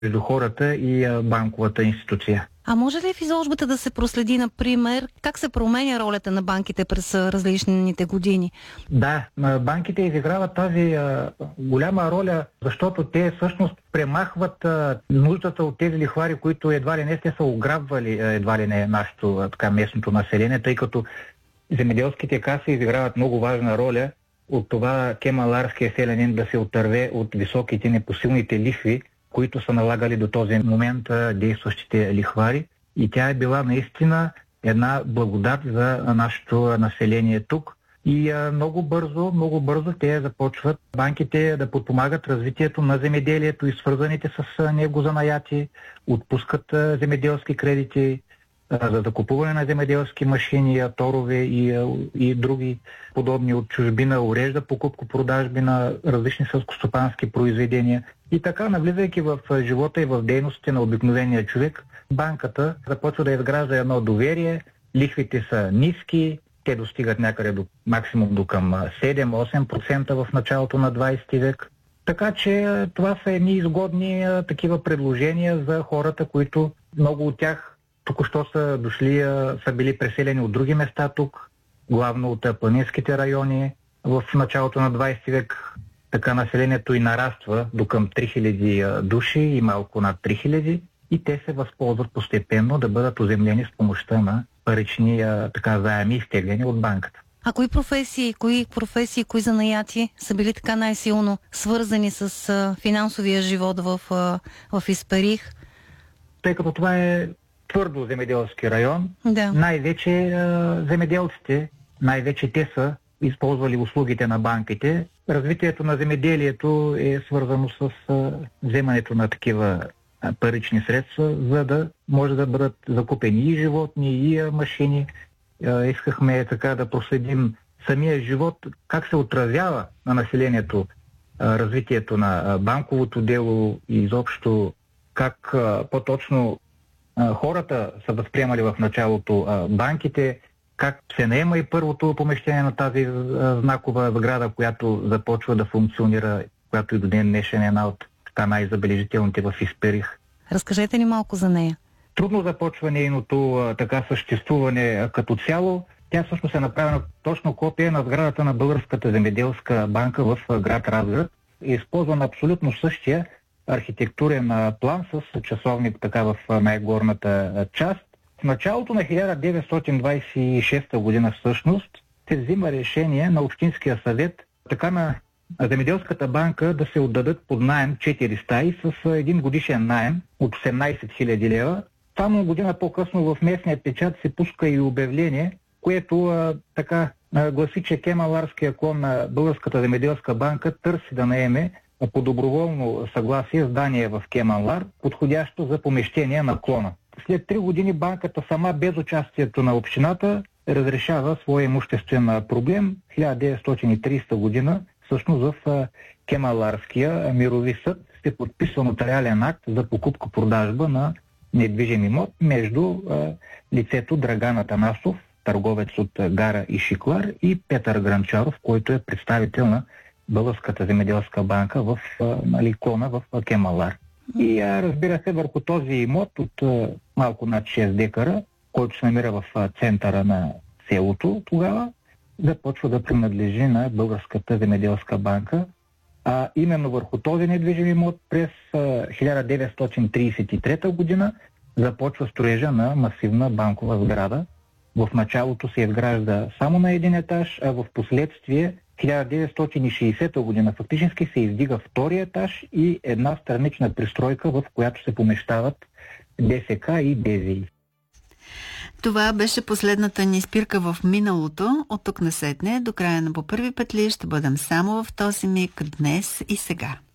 между хората и банковата институция. А може ли в изложбата да се проследи, например, как се променя ролята на банките през различните години? Да, банките изиграват тази голяма роля, защото те всъщност премахват нуждата от тези лихвари, които едва ли не сте са ограбвали едва ли не нашето местното население, тъй като земеделските каси изиграват много важна роля от това кемаларския селянин да се отърве от високите непосилните лихви, които са налагали до този момент действащите лихвари. И тя е била наистина една благодат за нашето население тук. И много бързо те започват банките да подпомагат развитието на земеделието и свързаните с него занаяти, отпускат земеделски кредити за закупуване на земеделски машини, торове и други подобни от чужбина, урежда покупко-продажби на различни селскостопански произведения. И така, навлизайки в живота и в дейностите на обикновения човек, банката започва да изгражда едно доверие, лихвите са ниски, те достигат някъде до максимум до към 7-8% в началото на 20 век. Така че това са едни изгодни такива предложения за хората, които много от тях току-що са дошли, са били преселени от други места тук, главно от планинските райони. В началото на 20 век така населението и нараства до към 3000 души и малко над 3000 и те се възползват постепенно да бъдат оземлени с помощта на парични заеми, изтеглени от банката. А кои професии, кои занаяти са били така най-силно свързани с финансовия живот в Исперих? Тъй като това е твърдо земеделски район, да. Най-вече земеделците, най-вече те са използвали услугите на банките. Развитието на земеделието е свързано с вземането на такива парични средства, за да може да бъдат закупени и животни, и машини. Искахме така да проследим самия живот, как се отразява на населението развитието на банковото дело и изобщо как по-точно хората са възприемали в началото банките, как се наема и първото помещение на тази знакова сграда, която започва да функционира, която и до ден днешен е една от най-забележителните в Исперих. Разкажете ни малко за нея. Трудно започва нейното съществуване като цяло. Тя всъщност е направена точно копия на сградата на Българската земеделска банка в град Разград. Използван абсолютно същия архитектурен план с часовник така в най-горната част. В началото на 1926 година всъщност се взима решение на Общинския съвет така на Земеделската банка да се отдадат под наем 4 стаи с един годишен наем от 18 000 лева. Само година по-късно в местния печат се пуска и обявление, което гласи, че Кемаларския клон на Българската земеделска банка търси да наеме по доброволно съгласие здание в Кемалар, подходящо за помещение на клона. След 3 години банката сама без участието на общината разрешава своя имуществен проблем. 1930 година всъщност в Кемаларския мирови съд се подписва нотариален акт за покупка-продажба на недвижим имот между лицето Драган Атанасов, търговец от Гара и Шиклар, и Петър Гранчаров, който е представител на Българската земеделска банка в клона в Кемалар. И разбира се, върху този имот от малко над 6 декара, който се намира в центъра на селото тогава, започва да принадлежи на Българската земеделска банка. А именно върху този недвижим имот през 1933 година започва строежа на масивна банкова сграда. В началото се изгражда само на един етаж, а в последствие 1960 година фактически се издига втори етаж и една странична пристройка, в която се помещават ДСК и ДЗИ. Това беше последната ни спирка в миналото. От тук насетне до края на По първи петли ще бъдем само в този миг, днес и сега.